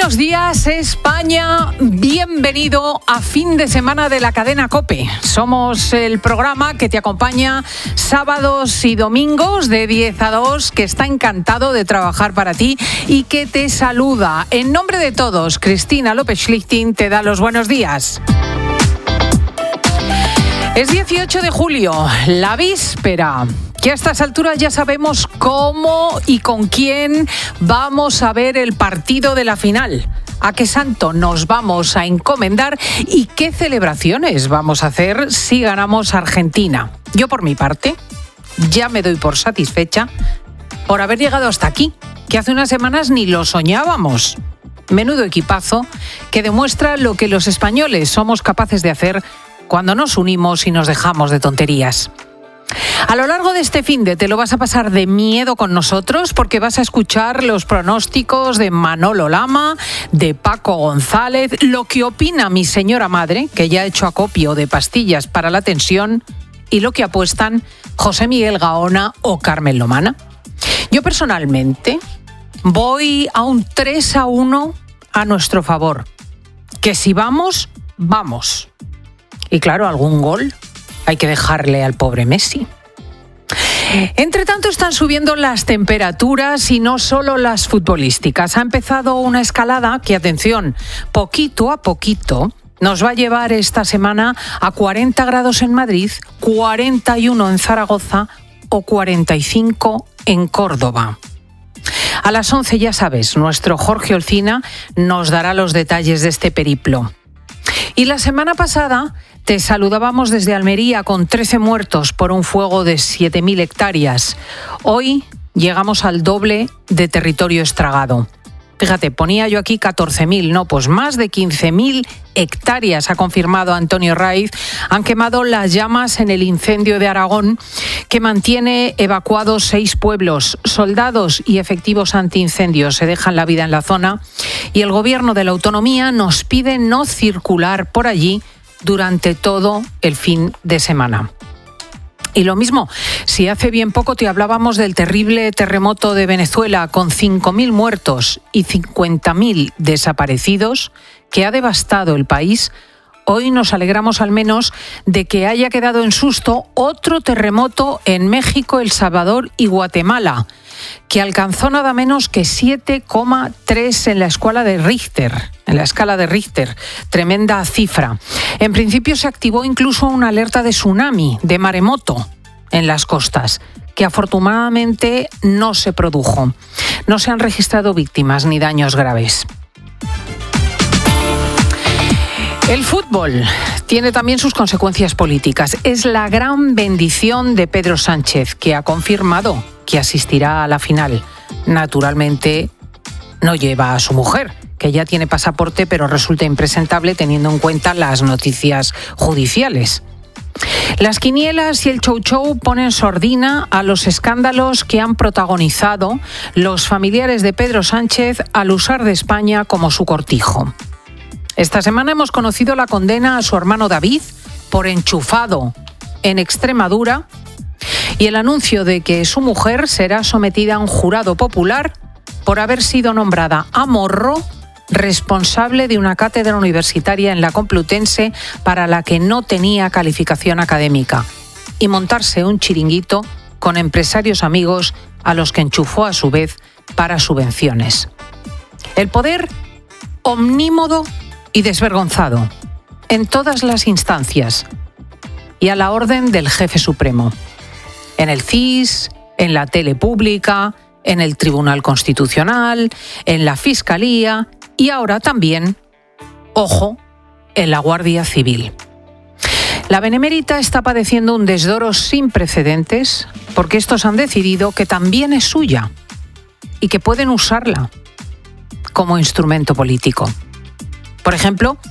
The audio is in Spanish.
Buenos días, España. Bienvenido a fin de semana de la cadena COPE. Somos el programa que te acompaña sábados y domingos de 10 a 2, que está encantado de trabajar para ti y que te saluda. En nombre de todos, Cristina López Schlichting te da los buenos días. Es 18 de julio, la víspera. Que a estas alturas ya sabemos cómo y con quién vamos a ver el partido de la final. ¿A qué santo nos vamos a encomendar y qué celebraciones vamos a hacer si ganamos a Argentina? Yo, por mi parte, ya me doy por satisfecha por haber llegado hasta aquí, que hace unas semanas ni lo soñábamos. Menudo equipazo que demuestra lo que los españoles somos capaces de hacer cuando nos unimos y nos dejamos de tonterías. A lo largo de este finde te lo vas a pasar de miedo con nosotros porque vas a escuchar los pronósticos de Manolo Lama, de Paco González, lo que opina mi señora madre, que ya ha hecho acopio de pastillas para la tensión, y lo que apuestan José Miguel Gaona o Carmen Lomana. Yo personalmente voy a un 3-1 a nuestro favor. Que si vamos, vamos. Y claro, algún gol hay que dejarle al pobre Messi. Entre tanto, están subiendo las temperaturas y no solo las futbolísticas. Ha empezado una escalada que, atención, poquito a poquito nos va a llevar esta semana a 40 grados en Madrid, 41 en Zaragoza o 45 en Córdoba. A las 11, ya sabes, nuestro Jorge Olcina nos dará los detalles de este periplo. Y la semana pasada te saludábamos desde Almería con 13 muertos por un fuego de 7.000 hectáreas. Hoy llegamos al doble de territorio estragado. Fíjate, ponía yo aquí 14.000, no, pues más de 15.000 hectáreas, ha confirmado Antonio Raiz. Han quemado las llamas en el incendio de Aragón, que mantiene evacuados 6 pueblos. Soldados y efectivos antiincendios se dejan la vida en la zona y el gobierno de la autonomía nos pide no circular por allí durante todo el fin de semana. Y lo mismo, si hace bien poco te hablábamos del terrible terremoto de Venezuela con 5.000 muertos y 50.000 desaparecidos que ha devastado el país, hoy nos alegramos al menos de que haya quedado en susto otro terremoto en México, El Salvador y Guatemala, que alcanzó nada menos que 7,3 en la escala de Richter. Tremenda cifra. En principio se activó incluso una alerta de tsunami, de maremoto, en las costas, que afortunadamente no se produjo. No se han registrado víctimas ni daños graves. El fútbol tiene también sus consecuencias políticas. Es la gran bendición de Pedro Sánchez, que ha confirmado que asistirá a la final. Naturalmente no lleva a su mujer, que ya tiene pasaporte, pero resulta impresentable teniendo en cuenta las noticias judiciales. Las quinielas y el chou-chou ponen sordina a los escándalos que han protagonizado los familiares de Pedro Sánchez al usar de España como su cortijo. Esta semana hemos conocido la condena a su hermano David por enchufado en Extremadura y el anuncio de que su mujer será sometida a un jurado popular por haber sido nombrada a morro responsable de una cátedra universitaria en la Complutense para la que no tenía calificación académica y montarse un chiringuito con empresarios amigos a los que enchufó a su vez para subvenciones. El poder omnímodo y desvergonzado en todas las instancias y a la orden del jefe supremo, en el CIS, en la tele pública, en el Tribunal Constitucional, en la Fiscalía y ahora también, ojo, en la Guardia Civil. La Benemérita está padeciendo un desdoro sin precedentes porque estos han decidido que también es suya y que pueden usarla como instrumento político. Por ejemplo,